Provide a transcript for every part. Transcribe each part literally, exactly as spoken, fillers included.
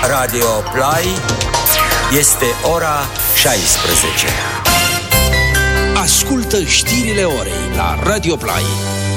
Radio Play. Este ora șaisprezece. Ascultă știrile orei la Radio Play.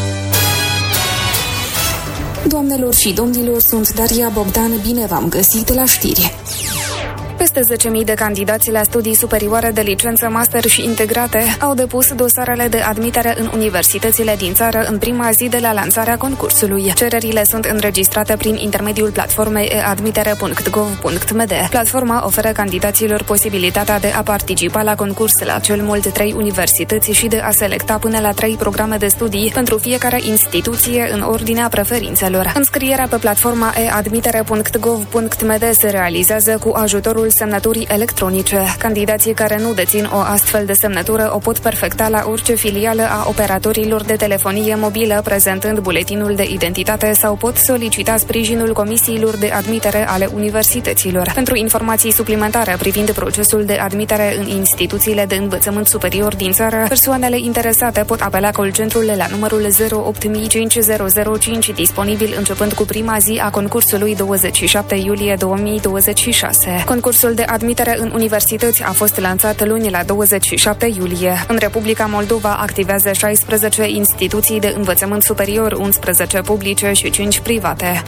Doamnelor și domnilor, sunt Daria Bogdan, bine v-am găsit la știri. Peste zece mii de candidați la studii superioare de licență, master și integrate au depus dosarele de admitere în universitățile din țară în prima zi de la lansarea concursului. Cererile sunt înregistrate prin intermediul platformei e admitere punct gov punct m d. Platforma oferă candidaților posibilitatea de a participa la concurs la cel mult trei universități și de a selecta până la trei programe de studii pentru fiecare instituție în ordinea preferințelor. Înscrierea pe platforma e admitere punct gov punct m d se realizează cu ajutorul semnăturii electronice. Candidații care nu dețin o astfel de semnătură o pot perfecta la orice filială a operatorilor de telefonie mobilă, prezentând buletinul de identitate, sau pot solicita sprijinul comisiilor de admitere ale universităților. Pentru informații suplimentare privind procesul de admitere în instituțiile de învățământ superior din țară, persoanele interesate pot apela call-centrul la numărul zero opt cinci zero zero cinci, disponibil începând cu prima zi a concursului douăzeci și șapte iulie două mii douăzeci și șase. Concursul de admitere în universități a fost lansat luni la douăzeci și șapte iulie. În Republica Moldova activează șaisprezece instituții de învățământ superior, unsprezece publice și cinci private.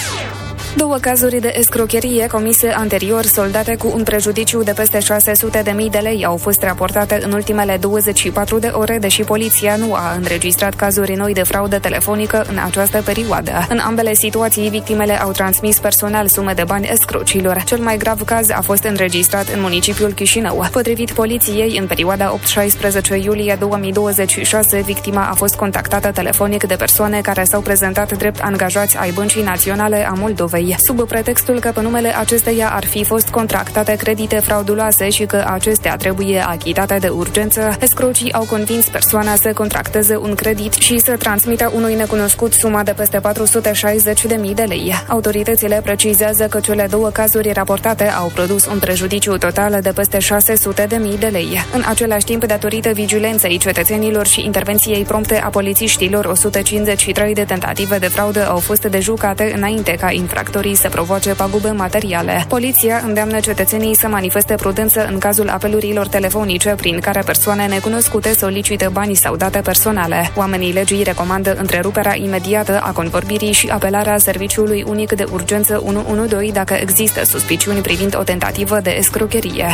Două cazuri de escrocherie comise anterior, soldate cu un prejudiciu de peste șase sute de mii de lei, au fost raportate în ultimele douăzeci și patru de ore, deși poliția nu a înregistrat cazuri noi de fraudă telefonică în această perioadă. În ambele situații, victimele au transmis personal sume de bani escrocilor. Cel mai grav caz a fost înregistrat în municipiul Chișinău. Potrivit poliției, în perioada opt șaisprezece iulie două mii douăzeci și șase, victima a fost contactată telefonic de persoane care s-au prezentat drept angajați ai Băncii Naționale a Moldovei, sub pretextul că pe numele acesteia ar fi fost contractate credite frauduloase și că acestea trebuie achitate de urgență. Escrocii au convins persoana să contracteze un credit și să transmită unui necunoscut suma de peste patru sute șaizeci de mii de lei. Autoritățile precizează că cele două cazuri raportate au produs un prejudiciu total de peste șase sute de mii de lei. În același timp, datorită vigilenței cetățenilor și intervenției prompte a polițiștilor, o sută cincizeci și trei de tentative de fraudă au fost dejucate înainte ca infractorii să provoace pagube materiale. Poliția îndeamnă cetățenii să manifeste prudență în cazul apelurilor telefonice prin care persoane necunoscute solicită bani sau date personale. Oamenii legii recomandă întreruperea imediată a convorbirii și apelarea serviciului unic de urgență unu unu doi dacă există suspiciuni privind o tentativă de escrocherie.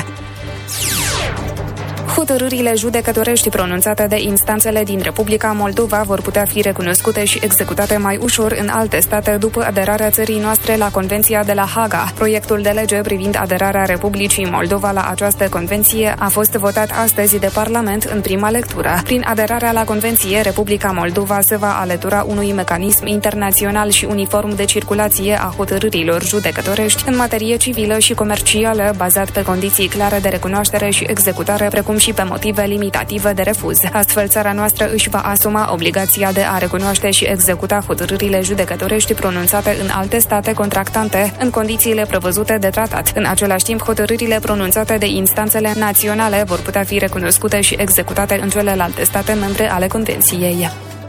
Hotărârile judecătorești pronunțate de instanțele din Republica Moldova vor putea fi recunoscute și executate mai ușor în alte state după aderarea țării noastre la Convenția de la Haga. Proiectul de lege privind aderarea Republicii Moldova la această convenție a fost votat astăzi de Parlament în prima lectură. Prin aderarea la convenție, Republica Moldova se va alătura unui mecanism internațional și uniform de circulație a hotărârilor judecătorești în materie civilă și comercială, bazat pe condiții clare de recunoaștere și executare, precum și pe motive limitative de refuz. Astfel, țara noastră își va asuma obligația de a recunoaște și executa hotărârile judecătorești pronunțate în alte state contractante, în condițiile prevăzute de tratat. În același timp, hotărârile pronunțate de instanțele naționale vor putea fi recunoscute și executate în celelalte state membre ale Convenției.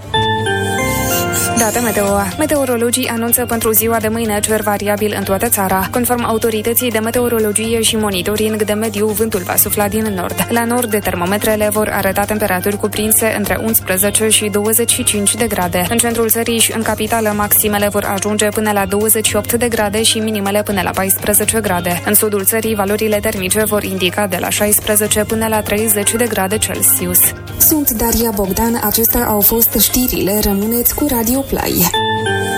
Date meteo. Meteorologii anunță pentru ziua de mâine cer variabil în toată țara. Conform autorității de meteorologie și monitoring de mediu, vântul va sufla din nord. La nord, termometrele vor arăta temperaturi cuprinse între unsprezece și douăzeci și cinci de grade. În centrul țării și în capitală, maximele vor ajunge până la douăzeci și opt de grade și minimele până la paisprezece grade. În sudul țării, valorile termice vor indica de la șaisprezece până la treizeci de grade Celsius. Sunt Daria Bogdan, acestea au fost știrile. Rămâneți cu Radio Play.